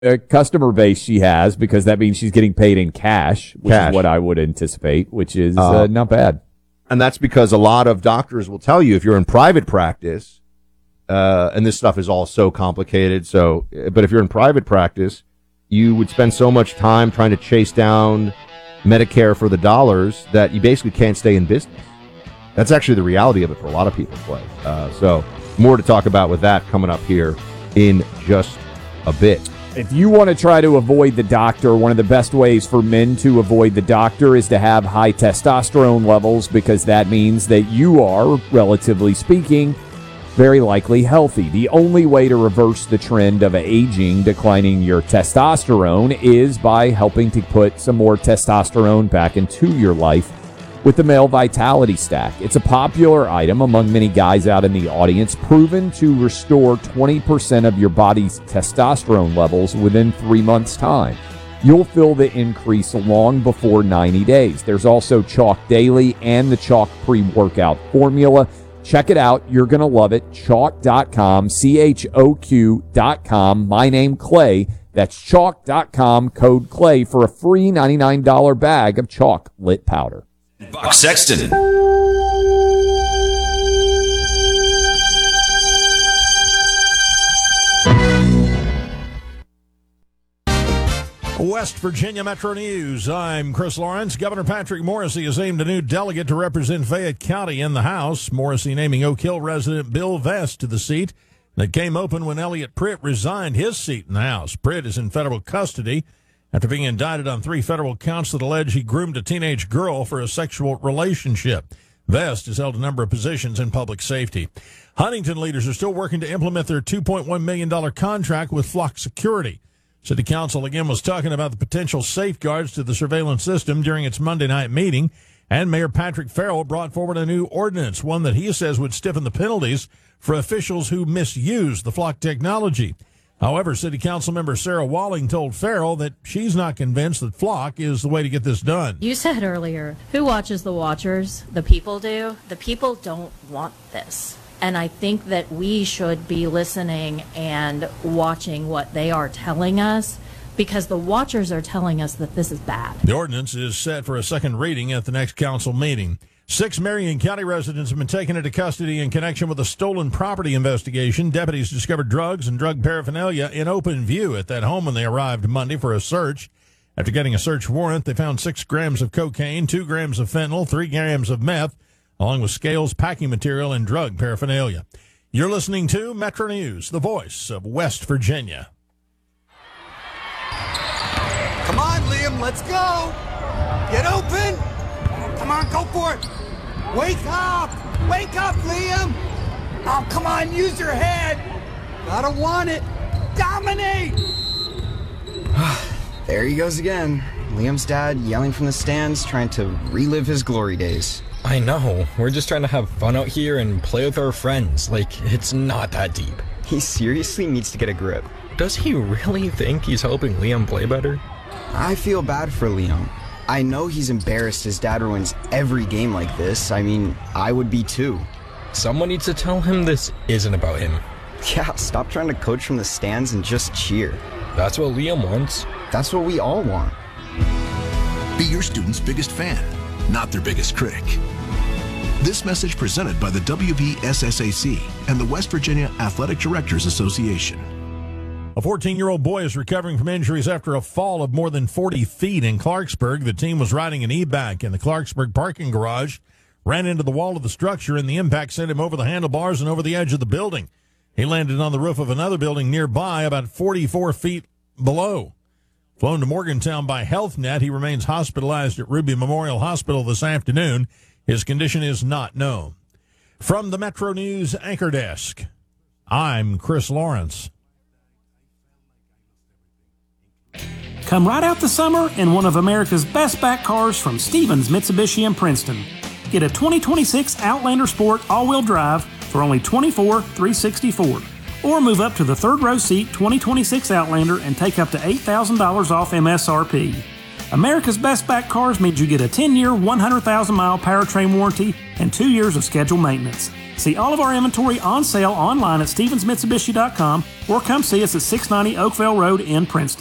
customer base she has, because that means she's getting paid in cash, which is what I would anticipate, which is not bad. And that's because a lot of doctors will tell you if you're in private practice, and this stuff is all so complicated. But if you're in private practice, you would spend so much time trying to chase down Medicare for the dollars that you basically can't stay in business. That's actually the reality of it for a lot of people, Clay. So more to talk about with that coming up here in just a bit. If you want to try to avoid the doctor, one of the best ways for men to avoid the doctor is to have high testosterone levels, because that means that you are, relatively speaking, very likely healthy. The only way to reverse the trend of aging, declining your testosterone, is by helping to put some more testosterone back into your life with the Male Vitality Stack. It's a popular item among many guys out in the audience, proven to restore 20% of your body's testosterone levels within 3 months' time. You'll feel the increase long before 90 days. There's also Chalk Daily and the Chalk Pre-Workout Formula. Check it out. You're going to love it. Chalk.com, CHOQ.com. My name, Clay. That's Chalk.com, code Clay, for a free $99 bag of Chalk Lit Powder. Buck Sexton. West Virginia Metro News. I'm Chris Lawrence. Governor Patrick Morrisey has named a new delegate to represent Fayette County in the House. Morrisey naming Oak Hill resident Bill Vest to the seat that came open when Elliot Pritt resigned his seat in the House. Pritt is in federal custody after being indicted on 3 federal counts that allege he groomed a teenage girl for a sexual relationship. Vest has held a number of positions in public safety. Huntington leaders are still working to implement their $2.1 million contract with Flock Security. City Council again was talking about the potential safeguards to the surveillance system during its Monday night meeting, and Mayor Patrick Farrell brought forward a new ordinance, one that he says would stiffen the penalties for officials who misuse the Flock technology. However, City Council member Sarah Walling told Farrell that she's not convinced that Flock is the way to get this done. You said earlier, who watches the watchers? The people do. The people don't want this. And I think that we should be listening and watching what they are telling us, because the watchers are telling us that this is bad. The ordinance is set for a second reading at the next council meeting. 6 Marion County residents have been taken into custody in connection with a stolen property investigation. Deputies discovered drugs and drug paraphernalia in open view at that home when they arrived Monday for a search. After getting a search warrant, they found 6 grams of cocaine, 2 grams of fentanyl, 3 grams of meth, along with scales, packing material, and drug paraphernalia. You're listening to Metro News, the voice of West Virginia. Come on, Liam, let's go. Get open. Come on, go for it. Wake up. Wake up, Liam. Oh, come on, use your head. Gotta want it. Dominate. There he goes again. Liam's dad yelling from the stands, trying to relive his glory days. I know. We're just trying to have fun out here and play with our friends. Like, it's not that deep. He seriously needs to get a grip. Does he really think he's helping Liam play better? I feel bad for Liam. I know he's embarrassed his dad ruins every game like this. I mean, I would be too. Someone needs to tell him this isn't about him. Yeah, stop trying to coach from the stands and just cheer. That's what Liam wants. That's what we all want. Be your student's biggest fan, not their biggest critic. This message presented by the WVSSAC and the West Virginia Athletic Directors Association. A 14-year-old boy is recovering from injuries after a fall of more than 40 feet in Clarksburg. The team was riding an e-bike in the Clarksburg parking garage, ran into the wall of the structure, and the impact sent him over the handlebars and over the edge of the building. He landed on the roof of another building nearby, about 44 feet below. Flown to Morgantown by Health Net, he remains hospitalized at Ruby Memorial Hospital this afternoon. His condition is not known. From the Metro News Anchor Desk, I'm Chris Lawrence. Come right out the summer in one of America's best back cars from Stevens Mitsubishi in Princeton. Get a 2026 Outlander Sport all-wheel drive for only $24,364. Or move up to the third row seat 2026 Outlander and take up to $8,000 off MSRP. America's best back cars means you get a 10-year, 100,000-mile powertrain warranty and 2 years of scheduled maintenance. See all of our inventory on sale online at StevensMitsubishi.com or come see us at 690 Oakville Road in Princeton.